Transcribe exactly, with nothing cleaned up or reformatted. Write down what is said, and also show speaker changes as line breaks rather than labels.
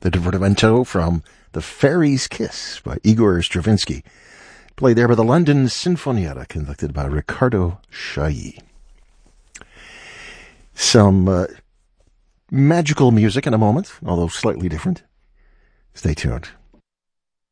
the divertimento from The Fairy's Kiss by Igor Stravinsky, played there by the London Sinfonietta, conducted by Riccardo Chailly. Some uh, magical music in a moment, although slightly different. Stay tuned.